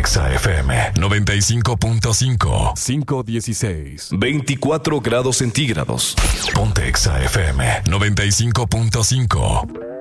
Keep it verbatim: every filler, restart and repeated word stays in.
Exa F M noventa y cinco punto cinco. cinco dieciséis. veinticuatro grados centígrados. Ponte Exa F M noventa y cinco punto cinco.